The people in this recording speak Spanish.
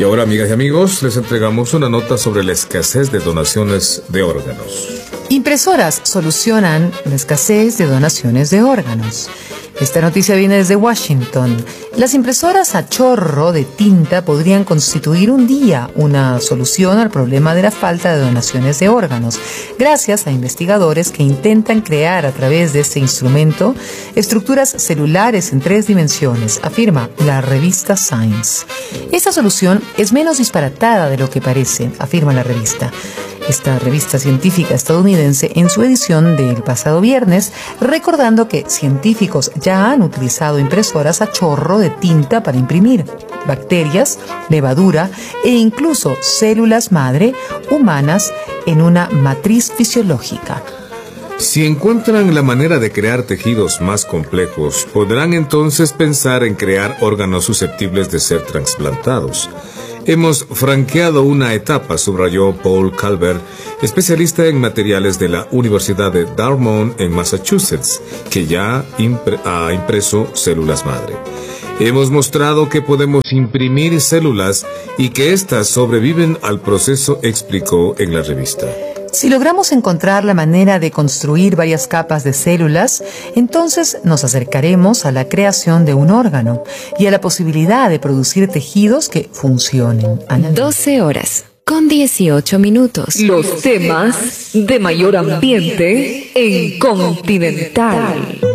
Y ahora, amigas y amigos, les entregamos una nota sobre la escasez de donaciones de órganos. Impresoras solucionan la escasez de donaciones de órganos. Esta noticia viene desde Washington. Las impresoras a chorro de tinta podrían constituir un día una solución al problema de la falta de donaciones de órganos, gracias a investigadores que intentan crear a través de este instrumento estructuras celulares en 3 dimensiones, afirma la revista Science. Esta solución es menos disparatada de lo que parece, afirma la revista. Esta revista científica estadounidense en su edición del pasado viernes, recordando que científicos ya han utilizado impresoras a chorro de tinta para imprimir bacterias, levadura e incluso células madre humanas en una matriz fisiológica. Si encuentran la manera de crear tejidos más complejos, podrán entonces pensar en crear órganos susceptibles de ser trasplantados. Hemos franqueado una etapa, subrayó Paul Calvert, especialista en materiales de la Universidad de Dartmouth en Massachusetts, que ya ha impreso células madre. Hemos mostrado que podemos imprimir células y que éstas sobreviven al proceso, explicó en la revista. Si logramos encontrar la manera de construir varias capas de células, entonces nos acercaremos a la creación de un órgano y a la posibilidad de producir tejidos que funcionen. 12 horas con 18 minutos. Los temas de mayor ambiente en Continental.